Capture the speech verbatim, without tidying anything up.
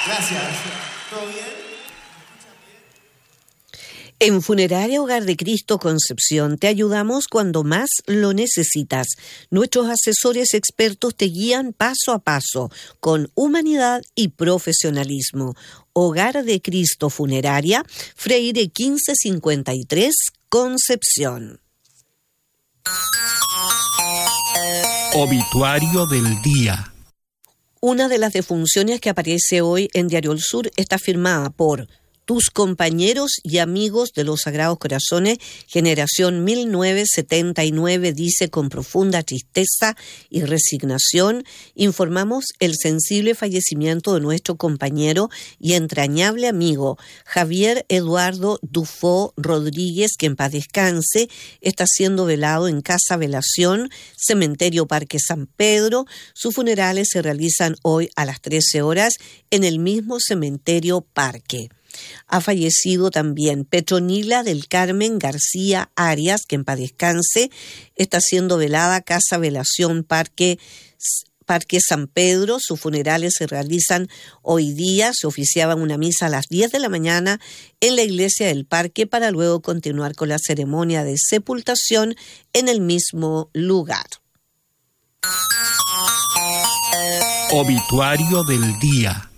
Gracias. ¿Todo bien? En Funeraria Hogar de Cristo Concepción te ayudamos cuando más lo necesitas. Nuestros asesores expertos te guían paso a paso, con humanidad y profesionalismo. Hogar de Cristo Funeraria, Freire quince cincuenta y tres, Concepción. Obituario del día. Una de las defunciones que aparece hoy en Diario El Sur está firmada por tus compañeros y amigos de los Sagrados Corazones, generación mil novecientos setenta y nueve, dice: con profunda tristeza y resignación, informamos el sensible fallecimiento de nuestro compañero y entrañable amigo Javier Eduardo Dufo Rodríguez, que en paz descanse, está siendo velado en Casa Velación, Cementerio Parque San Pedro. Sus funerales se realizan hoy a las trece horas en el mismo Cementerio Parque. Ha fallecido también Petronila del Carmen García Arias, que en paz descanse, está siendo velada Casa Velación Parque, Parque San Pedro. Sus funerales se realizan hoy día. Se oficiaba una misa a las diez de la mañana en la iglesia del Parque para luego continuar con la ceremonia de sepultación en el mismo lugar. Obituario del día.